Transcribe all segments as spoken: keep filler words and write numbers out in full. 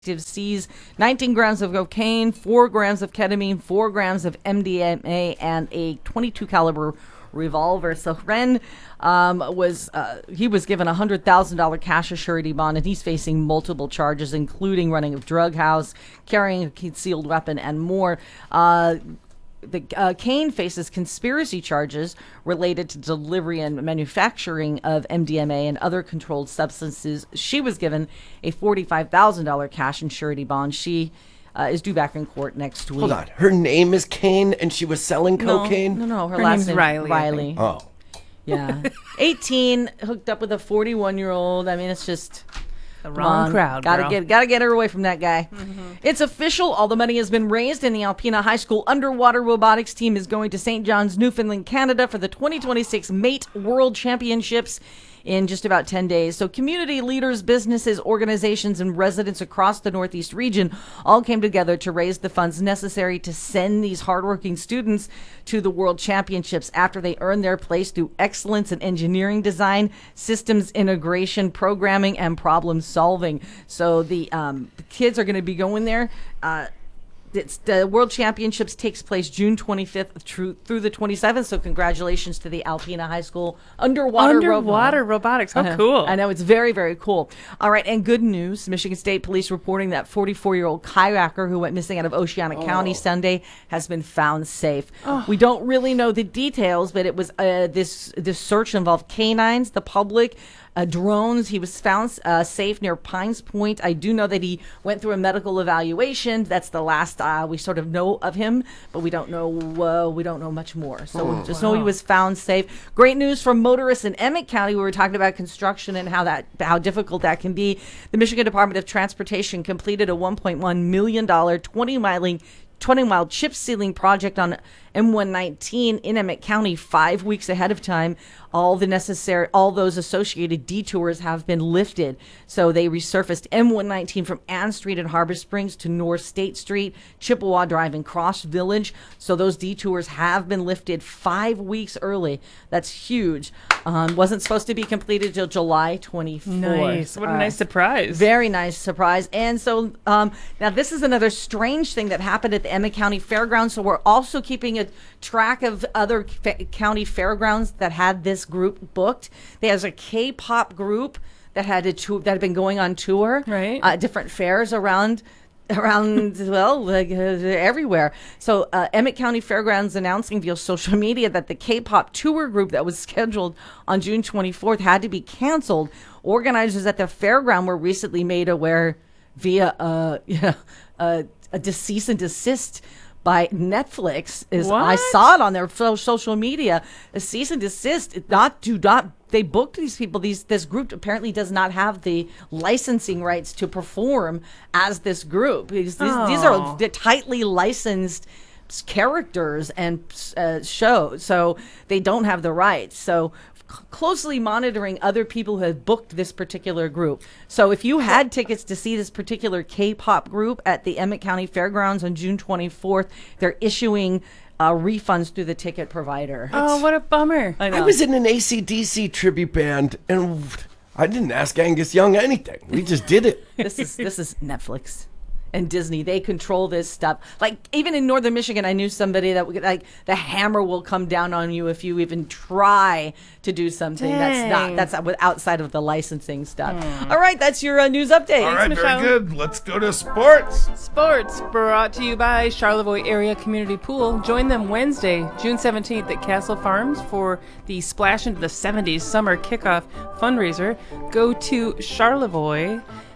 Seized nineteen grams of cocaine, four grams of ketamine, four grams of M D M A, and a twenty-two caliber revolver. So Ren um, was uh, he was given a hundred thousand dollar cash surety bond, and he's facing multiple charges, including running a drug house, carrying a concealed weapon, and more. Uh, The uh, Kane faces conspiracy charges related to delivery and manufacturing of M D M A and other controlled substances. She was given a forty-five thousand dollar cash and surety bond. She uh, is due back in court next week. Hold on. Her name is Kane, and she was selling No, cocaine? no, no. Her, Her last name's name Riley, I Riley. think. Oh. Yeah. eighteen, hooked up with a forty-one-year-old. I mean, it's just... The Come wrong on. crowd, Gotta girl. get, gotta get her away from that guy. Mm-hmm. It's official. All the money has been raised, and the Alpena High School underwater robotics team is going to Saint John's, Newfoundland, Canada, for the twenty twenty-six MATE World Championships in just about ten days. So community leaders, businesses, organizations, and residents across the Northeast region all came together to raise the funds necessary to send these hardworking students to the World Championships after they earn their place through excellence in engineering design, systems integration, programming, and problem solving. So the, um, the kids are going to be going there. Uh, It's the World Championships takes place June twenty-fifth through, through the twenty-seventh. So congratulations to the Alpena High School underwater Underwater robot. robotics. How Uh-huh. cool. I know, it's very, very cool. All right, and good news. Michigan State Police reporting that forty-four-year-old kayaker who went missing out of Oceana Oh. County Sunday has been found safe. We don't really know the details, but it was uh, this this search involved canines, the public, Uh, drones. He was found uh, safe near Pines Point. I do know that he went through a medical evaluation. That's the last uh, we sort of know of him, but we don't know. Uh, we don't know much more. So we just know he was found safe. Great news for motorists in Emmett County. We were talking about construction and how that how difficult that can be. The Michigan Department of Transportation completed a one point one million dollars twenty miling. twenty mile chip sealing project on M one nineteen in Emmett County five weeks ahead of time. All the necessary, all those associated detours have been lifted. So they resurfaced M one nineteen from Ann Street in Harbor Springs to North State Street, Chippewa Drive, and Cross Village. So those detours have been lifted five weeks early. That's huge. Um, wasn't supposed to be completed till July twenty-fourth. Nice. What a Uh, nice surprise. Very nice surprise. And so um, now this is another strange thing that happened at the Emmett County Fairgrounds. So we're also keeping a track of other fa- county fairgrounds that had this group booked. There's a K-pop group that had a tour, that had been going on tour, Right. Uh, different fairs around. Around, well, like, uh, everywhere. So uh, Emmett County Fairgrounds announcing via social media that the K-pop tour group that was scheduled on June twenty-fourth had to be canceled. Organizers at the fairground were recently made aware via uh, you know, uh, a cease and desist by Netflix. Is I What? saw it on their so- social media. A cease and desist. Not do not. They booked these people. These this group apparently does not have the licensing rights to perform as this group. Because these, these Oh. are the tightly licensed s- characters and uh, shows, so they don't have the rights. So c- closely monitoring other people who have booked this particular group. So if you had tickets to see this particular K-pop group at the Emmett County Fairgrounds on June twenty-fourth, they're issuing uh, refunds through the ticket provider. Oh, what a bummer. I know. I was in an A C D C tribute band, and I didn't ask Angus Young anything. We just did it. this is this is Netflix and Disney. They control this stuff. Like even in Northern Michigan, I knew somebody that would, like the hammer will come down on you if you even try to do something that's not Dang. that's out- outside of the licensing stuff. All right, that's your uh, news update. All right, Michelle. very good. Let's go to sports. Sports brought to you by Charlevoix Area Community Pool. Join them Wednesday, June seventeenth at Castle Farms for the Splash into the seventies Summer Kickoff fundraiser. Go to Charlevoix.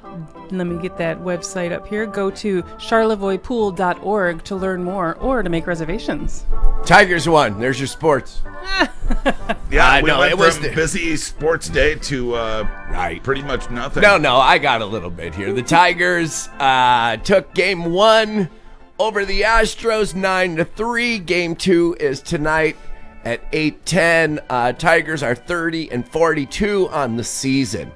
Let me get that website up here. Go to charlevoix pool dot org to learn more or to make reservations. Tigers won. There's your sports. Yeah, I we know, went it was from the- busy sports day to uh, Right. pretty much nothing. No, no, I got a little bit here. The Tigers uh, took game one over the Astros nine to three. Game two is tonight at eight ten. Uh, Tigers are thirty and forty-two on the season.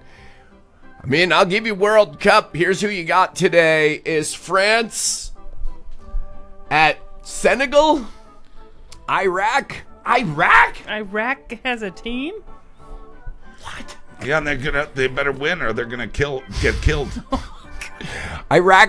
I mean, I'll give you World Cup. Here's who you got today. Is France at Senegal? Iraq? Iraq? Iraq has a team? What? Yeah, and they're gonna they better win or they're gonna kill get killed. Iraq